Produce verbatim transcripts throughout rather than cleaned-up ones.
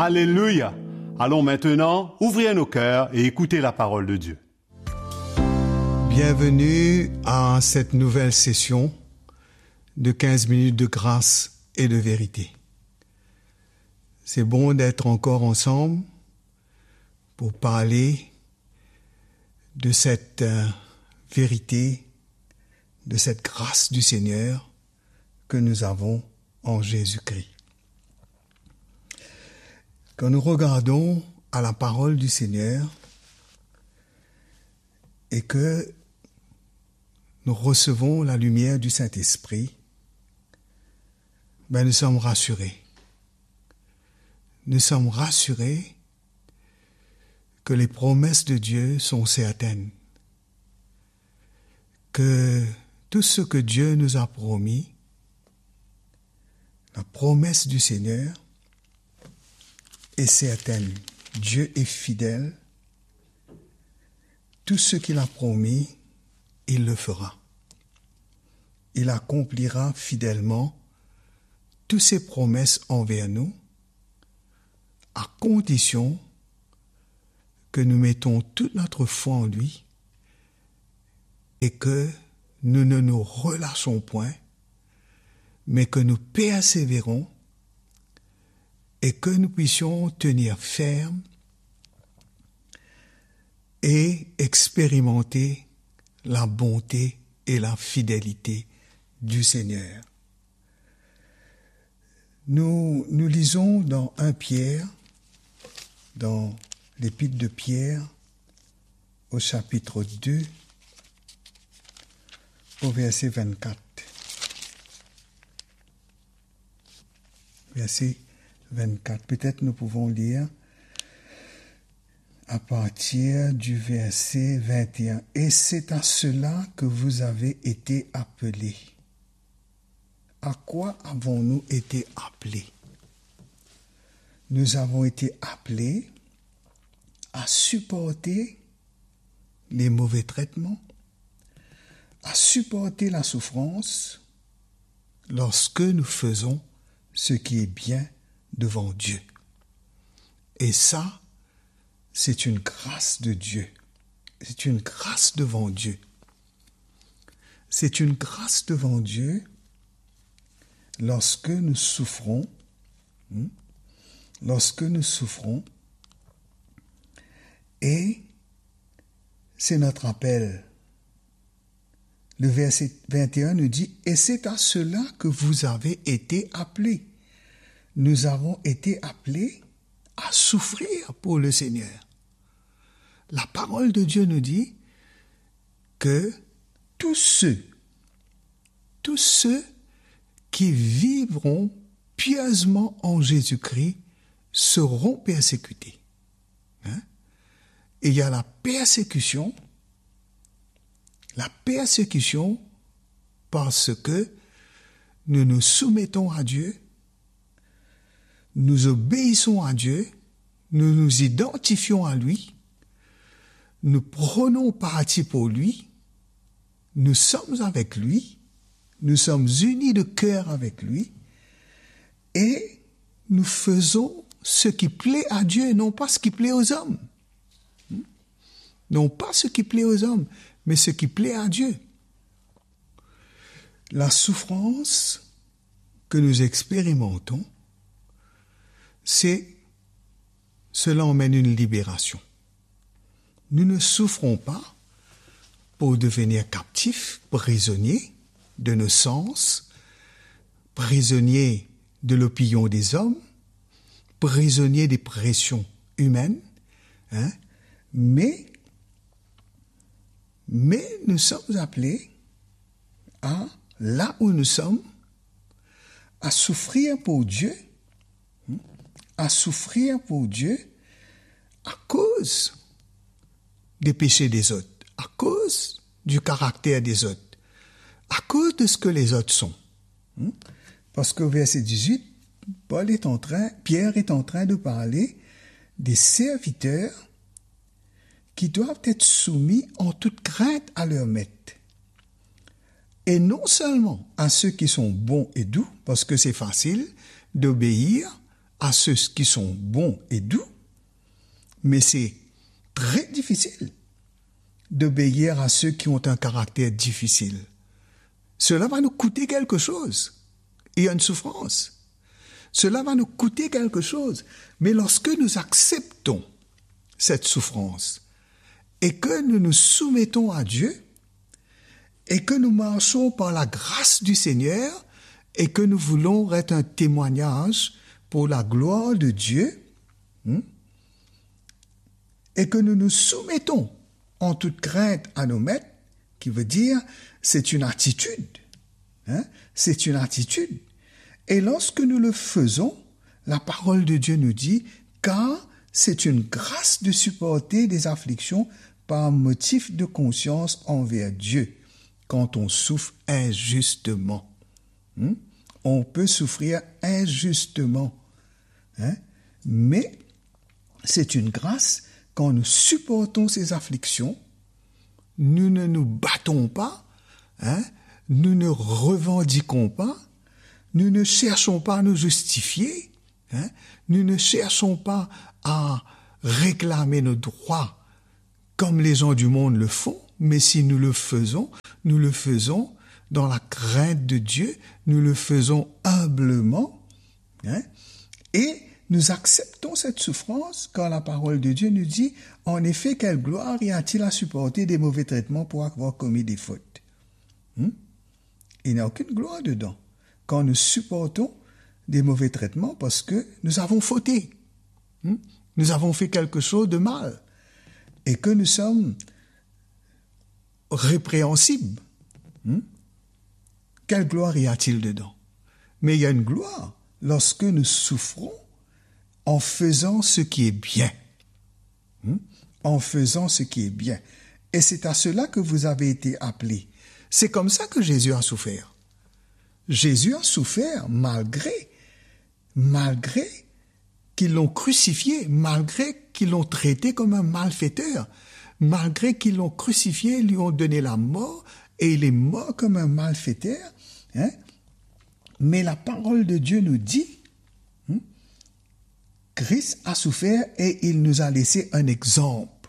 Alléluia! Allons maintenant ouvrir nos cœurs et écouter la parole de Dieu. Bienvenue à cette nouvelle session de quinze minutes de grâce et de vérité. C'est bon d'être encore ensemble pour parler de cette euh, vérité, de cette grâce du Seigneur que nous avons en Jésus-Christ. Quand nous regardons à la parole du Seigneur et que nous recevons la lumière du Saint-Esprit, ben nous sommes rassurés. Nous sommes rassurés que les promesses de Dieu sont certaines, que tout ce que Dieu nous a promis, la promesse du Seigneur est certaine. Dieu est fidèle. Tout ce qu'il a promis, il le fera. Il accomplira fidèlement toutes ses promesses envers nous, à condition que nous mettons toute notre foi en lui et que nous ne nous relâchons point, mais que nous persévérons et que nous puissions tenir ferme et expérimenter la bonté et la fidélité du Seigneur. Nous, nous lisons dans premier Pierre, dans l'épître de Pierre, au chapitre deux, au verset vingt-quatre. Verset vingt-quatre. Peut-être nous pouvons lire à partir du verset vingt et un. « Et c'est à cela que vous avez été appelés. » À quoi avons-nous été appelés? Nous avons été appelés à supporter les mauvais traitements, à supporter la souffrance lorsque nous faisons ce qui est bien devant Dieu. Et ça, c'est une grâce de Dieu. C'est une grâce devant Dieu. C'est une grâce devant Dieu lorsque nous souffrons, hein, lorsque nous souffrons, et c'est notre appel. Le verset vingt et un nous dit « Et c'est à cela que vous avez été appelés. » Nous avons été appelés à souffrir pour le Seigneur. La parole de Dieu nous dit que tous ceux, tous ceux qui vivront pieusement en Jésus-Christ seront persécutés. Hein? Et il y a la persécution, la persécution parce que nous nous soumettons à Dieu, nous obéissons à Dieu, nous nous identifions à lui, nous prenons parti pour lui, nous sommes avec lui, nous sommes unis de cœur avec lui, et nous faisons ce qui plaît à Dieu et non pas ce qui plaît aux hommes. Non pas ce qui plaît aux hommes, mais ce qui plaît à Dieu. La souffrance que nous expérimentons, c'est, cela emmène une libération. Nous ne souffrons pas pour devenir captifs, prisonniers de nos sens, prisonniers de l'opinion des hommes, prisonniers des pressions humaines, hein, mais, mais nous sommes appelés à, là où nous sommes, à souffrir pour Dieu, à souffrir pour Dieu à cause des péchés des autres, à cause du caractère des autres, à cause de ce que les autres sont. Parce qu'au verset dix-huit, Paul est en train, Pierre est en train de parler des serviteurs qui doivent être soumis en toute crainte à leur maître. Et non seulement à ceux qui sont bons et doux, parce que c'est facile d'obéir à ceux qui sont bons et doux, mais c'est très difficile d'obéir à ceux qui ont un caractère difficile. Cela va nous coûter quelque chose. Il y a une souffrance. Cela va nous coûter quelque chose. Mais lorsque nous acceptons cette souffrance et que nous nous soumettons à Dieu et que nous marchons par la grâce du Seigneur et que nous voulons être un témoignage pour la gloire de Dieu, hein, et que nous nous soumettons en toute crainte à nos maîtres, qui veut dire c'est une attitude, hein, c'est une attitude. Et lorsque nous le faisons, la parole de Dieu nous dit, car c'est une grâce de supporter des afflictions par motif de conscience envers Dieu, quand on souffre injustement. Hein? On peut souffrir injustement, hein? Mais c'est une grâce. Quand nous supportons ces afflictions, nous ne nous battons pas, hein? Nous ne revendiquons pas, nous ne cherchons pas à nous justifier, hein? Nous ne cherchons pas à réclamer nos droits comme les gens du monde le font, mais si nous le faisons, nous le faisons dans la crainte de Dieu, nous le faisons humblement, hein? Et nous acceptons cette souffrance quand la parole de Dieu nous dit, en effet, quelle gloire y a-t-il à supporter des mauvais traitements pour avoir commis des fautes? Hmm? Il n'y a aucune gloire dedans. Quand nous supportons des mauvais traitements parce que nous avons fauté, hmm? Nous avons fait quelque chose de mal et que nous sommes répréhensibles. Hmm? Quelle gloire y a-t-il dedans? Mais il y a une gloire lorsque nous souffrons en faisant ce qui est bien. Hmm? En faisant ce qui est bien. Et c'est à cela que vous avez été appelés. C'est comme ça que Jésus a souffert. Jésus a souffert malgré, malgré qu'ils l'ont crucifié, malgré qu'ils l'ont traité comme un malfaiteur, malgré qu'ils l'ont crucifié, lui ont donné la mort, et il est mort comme un malfaiteur. Hein? Mais la parole de Dieu nous dit, hein, Christ a souffert et il nous a laissé un exemple,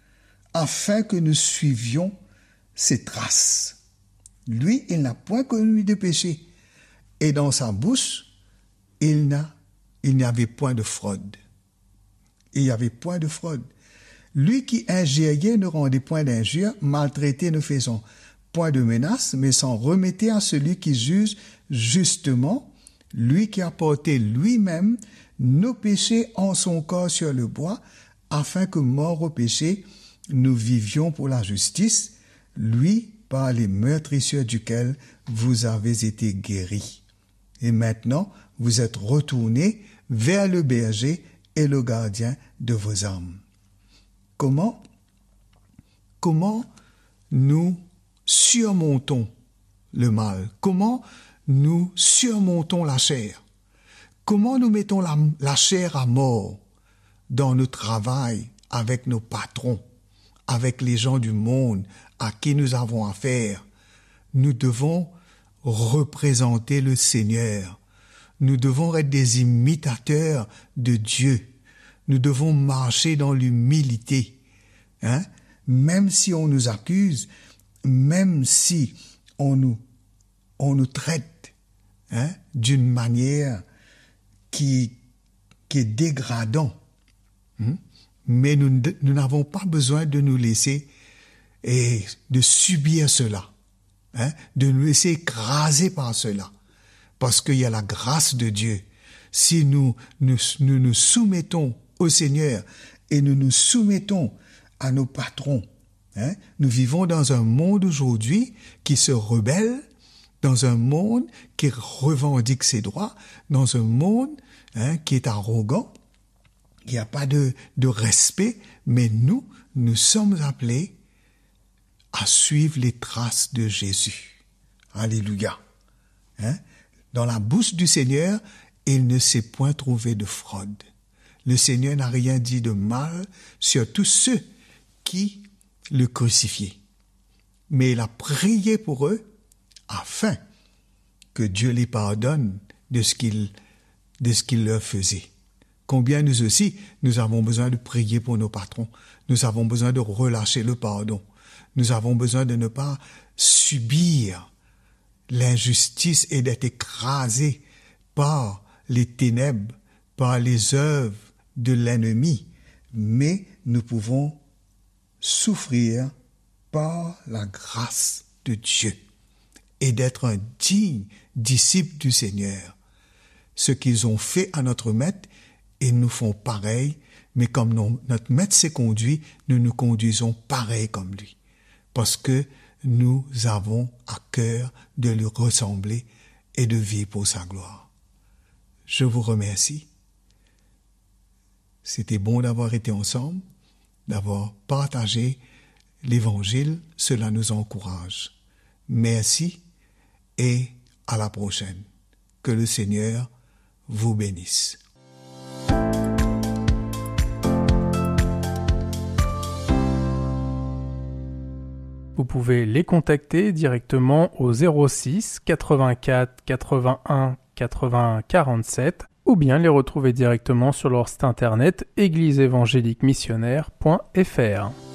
afin que nous suivions ses traces. Lui, il n'a point commis de péché, et dans sa bouche, il n'a, il n'y avait point de fraude. Il n'y avait point de fraude. Lui qui injuriait ne rendait point d'injure, maltraité ne faisant point de menace, mais s'en remettait à celui qui juge justement, lui qui a porté lui-même nos péchés en son corps sur le bois, afin que, morts au péché, nous vivions pour la justice, lui, par les meurtrissures duquel vous avez été guéris. Et maintenant, vous êtes retournés vers le berger et le gardien de vos âmes. Comment, comment nous surmontons le mal? Comment nous surmontons la chair? Comment nous mettons la, la chair à mort dans notre travail, avec nos patrons, avec les gens du monde à qui nous avons affaire? Nous devons représenter le Seigneur. Nous devons être des imitateurs de Dieu. Nous devons marcher dans l'humilité. Hein? Même si on nous accuse, même si on nous, on nous traite, hein, d'une manière qui, qui est dégradante, hein, mais nous, nous n'avons pas besoin de nous laisser et de subir cela, hein, de nous laisser écraser par cela, parce qu'il y a la grâce de Dieu. Si nous nous, nous nous soumettons au Seigneur et nous nous soumettons à nos patrons, hein, nous vivons dans un monde aujourd'hui qui se rebelle, dans un monde qui revendique ses droits, dans un monde, hein, qui est arrogant. Il n'y a pas de, de respect, mais nous, nous sommes appelés à suivre les traces de Jésus. Alléluia. Hein? Dans la bouche du Seigneur, il ne s'est point trouvé de fraude. Le Seigneur n'a rien dit de mal sur tous ceux qui le crucifiaient. Mais il a prié pour eux afin que Dieu les pardonne de ce qu'il, de ce qu'il leur faisait. combien nous aussi, nous avons besoin de prier pour nos patrons. Nous avons besoin de relâcher le pardon. Nous avons besoin de ne pas subir l'injustice et d'être écrasés par les ténèbres, par les œuvres de l'ennemi. Mais nous pouvons souffrir par la grâce de Dieu et d'être un digne disciple du Seigneur. Ce qu'ils ont fait à notre maître, ils nous font pareil, mais comme non, notre maître s'est conduit, nous nous conduisons pareil comme lui. Parce que nous avons à cœur de lui ressembler et de vivre pour sa gloire. Je vous remercie. C'était bon d'avoir été ensemble, d'avoir partagé l'Évangile. Cela nous encourage. Merci et à la prochaine. Que le Seigneur vous bénisse. Vous pouvez les contacter directement au zéro six quatre-vingt-quatre quatre-vingt-un quatre-vingts quarante-sept ou bien les retrouver directement sur leur site internet église évangélique missionnaire point f r.